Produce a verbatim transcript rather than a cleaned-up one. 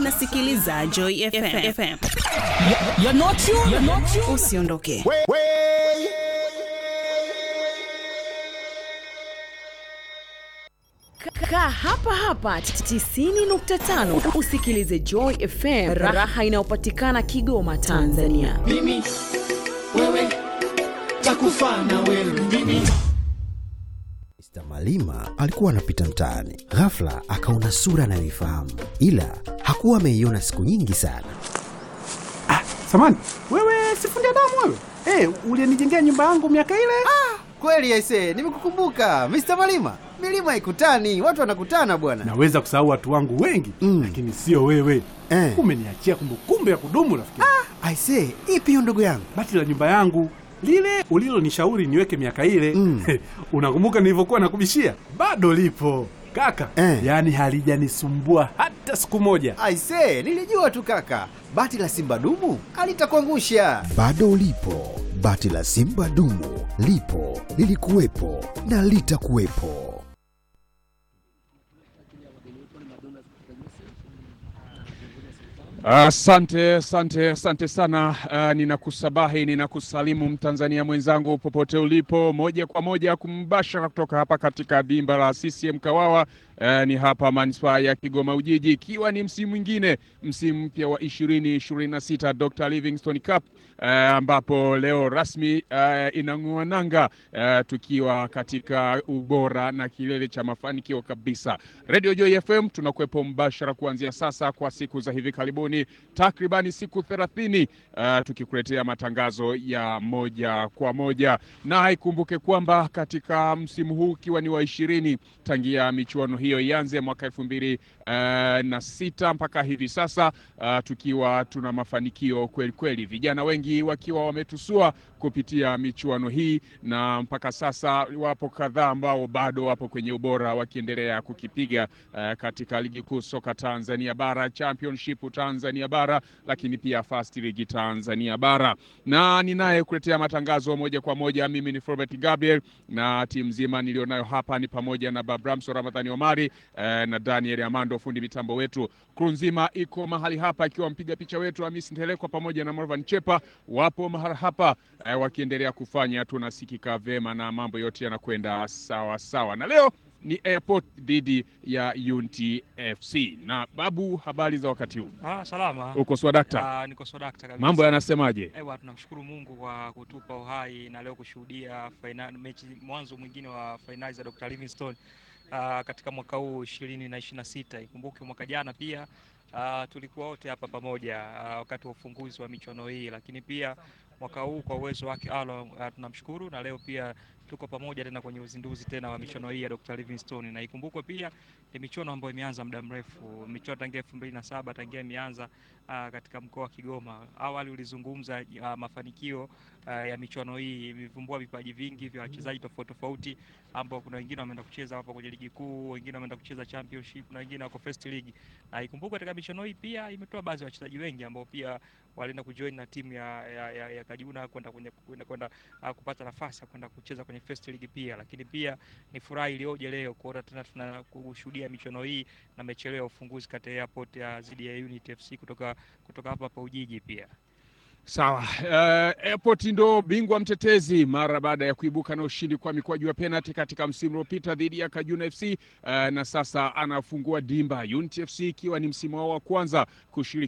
unasikiliza Joy F M. You're not you, you're not you. Usiondoke. Way, way. Kaa hapa hapa tisini nukta tano usikilize Joy F M, raha inayopatikana Kigoma, Tanzania. Mimi wewe takufa na wewe mimi. Mister Malima alikuwa anapita mtaani, ghafla akaona sura anayoifahamu, ila hakuwa ameiona siku nyingi sana. Ah, samani, wewe sifundi damu wewe. Eh, hey, ulinijengea nyumba yangu miaka ile? Ah, kweli aisee, nimekukumbuka Mister Malima. Milima ikutani, watu wanakutana bwana. Naweza kusahau watu wangu wengi, mm. lakini sio wewe. Eh. Umeniachia kumbukumbu ya kudumu rafiki. Ah, aisee, ipi hiyo ndugu yangu? Bati la nyumba yangu, lile ulilonishauri niweke miaka ile. Mm. Unakumbuka nilivyokuwa nakubishia? Bado lipo kaka. Eh. Yaani halijanisumbua hata siku moja. Aisee, nilijua tu kaka. Bati la Simba dumu alitakuangusha. Bado lipo. Bati la Simba dumu lipo, lilikuwepo na litakuwepo. Asante, asante, asante sana. Uh, ninakusabahi, ninakusalimu Mtanzania mwenzangu popote ulipo, moja kwa moja kumbashara kutoka hapa katika dimba la C C M Kawawa. Uh, ni hapa manispaa ya Kigoma Ujiji, ikiwa ni msimu mwingine, msimu mpya wa ishirini ishirini na sita Doctor Livingstone Cup, uh, ambapo leo rasmi uh, inang'oa nanga, uh, tukiwa katika ubora na kilele cha mafanikio kabisa. Radio Joy F M tunakuepo mbashara kuanzia sasa kwa siku za hivi karibuni, takribani siku thelathini, uh, tukikuletea matangazo ya moja kwa moja. Na ikumbuke kwamba katika msimu huu kiwa ni wa ishirini tangia michuano hiyo ianze mwaka elfu mbili na sita mpaka hivi sasa, uh, tukiwa tuna mafanikio kweli kweli, vijana wengi wakiwa wametusua kupitia michuano hii, na mpaka sasa wapo kadhaa ambao bado wapo kwenye ubora wakiendelea kukipiga uh, katika ligi kuu soka Tanzania bara, Championship Tanzania bara, lakini pia First League Tanzania bara. Na ninaye kuletea matangazo moja kwa moja, mimi ni Robert Gabriel, na timu nzima nilionayo hapa ni pamoja na Babramso Ramadhani Omari uh, na Daniel Amando fundi mitambo wetu. Crew nzima iko mahali hapa, ikiwa mpiga picha wetu Hamisi Ntelekwa pamoja na Marvan Chepa wapo mahali hapa uh, wakiendelea kufanya tunasikika vema na mambo yote yanakwenda sawa sawa. Na leo ni Airport dhidi ya Unity F C. Na Babu, habari za wakati huu? Ah, salama. Uko swadakta? Ah, niko swadakta kabisa. Mambo yanasemaje? Ewa, tunamshukuru Mungu kwa kutupa uhai na leo kushuhudia final mechi, mwanzo mwingine wa finali za Doctor Livingstone uh, katika mwaka huu ishirini na ishirini na sita. Ikumbuke mwaka jana pia uh, tulikuwa wote hapa pamoja uh, wakati wa ufunguzi wa michuano hii, lakini pia mwaka huu kwa uwezo wake Allah uh, tunamshukuru, na leo pia tuko pamoja tena kwenye uzinduzi tena wa michuano hii ya Doctor Livingstone. Na ikumbukwe pia ni michuano ambayo imeanza muda mrefu, michuano tangia elfu mbili na saba tangia imeanza uh, katika mkoa wa Kigoma. Awali ulizungumza uh, mafanikio uh, ya michuano hii, imevumbua vipaji vingi vya wachezaji tofauti tofauti, ambao kuna wengine wameenda kucheza hapa kwenye ligi kuu, wengine wameenda kucheza Championship, na wengine wako First League. Na ikumbukwe katika michuano hii pia imetoa baadhi ya wachezaji wengi ambao pia walienda kujoin na timu ya ya, ya, ya Kajuna kwenda kwenda kwenda uh, kupata nafasi ya kwenda kucheza kwenye First League pia. Lakini pia ni furaha iliyoje leo kuona tena tunakushuhudia michuano hii na mechi leo ufunguzi kati ya Airport ya zidi ya Unity F C kutoka kutoka hapa hapa Ujiji pia. Sawa, uh, Airport ndo bingwa mtetezi mara baada ya kuibuka na ushindi kwa mikwaju ya penalty katika msimu uliopita dhidi ya Kajuna F C, uh, na sasa anafungua dimba Unity F C ikiwa ni msimu wao wa kwanza kushiriki